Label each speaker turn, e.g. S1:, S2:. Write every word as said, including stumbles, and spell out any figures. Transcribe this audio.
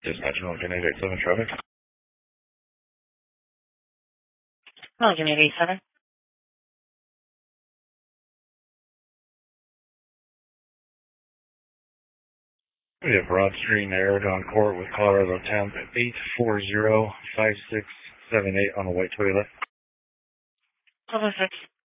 S1: Dispatch Milligan eight eight seven traffic.
S2: Milligan eight eight seven.
S1: We have Broad Street and Aerodon Court with Colorado Temp eight four zero five six seven eight on the white Toyota.
S2: seven six.